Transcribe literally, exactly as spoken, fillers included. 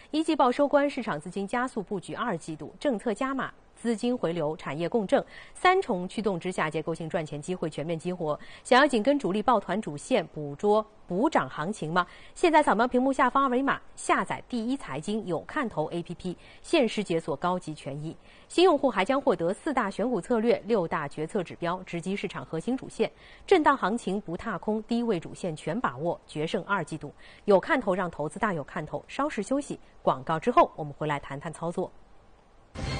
一季报收官，市场资金加速布局二季度，政策加码。 资金回流、产业共振三重驱动之下，结构性赚钱机会全面激活。想要紧跟主力抱团主线，捕捉补涨行情吗？现在扫描屏幕下方二维码，下载第一财经有看头 A P P， 限时解锁高级权益。新用户还将获得四大选股策略、六大决策指标，直击市场核心主线。震荡行情不踏空，低位主线全把握，决胜二季度。有看头让投资大有看头。稍事休息，广告之后我们回来谈谈操作。